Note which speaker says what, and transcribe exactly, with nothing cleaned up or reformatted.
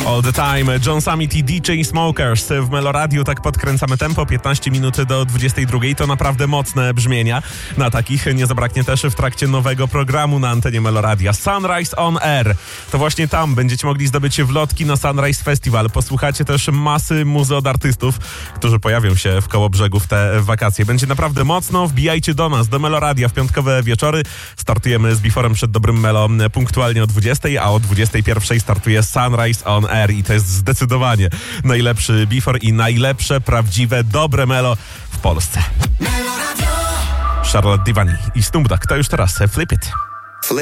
Speaker 1: All the time. John Summit i D J Smokers w Meloradiu. Tak podkręcamy tempo. piętnaście minut do dwudziestej drugiej. To naprawdę mocne brzmienia. Na takich nie zabraknie też w trakcie nowego programu na antenie Meloradia. Sunrise on Air. To właśnie tam będziecie mogli zdobyć wlotki na Sunrise Festival. Posłuchacie też masy muzy od artystów, którzy pojawią się w Kołobrzegu w te wakacje. Będzie naprawdę mocno. Wbijajcie do nas, do Meloradia w piątkowe wieczory. Startujemy z Biforem przed Dobrym Melo punktualnie o dwudziestej, a o dwudziestej pierwszej startuje Sunrise on Air i to jest zdecydowanie najlepszy Bifor i najlepsze, prawdziwe, dobre Melo w Polsce. Charlotte Divani i Snoop Dogg. To już teraz Flip It.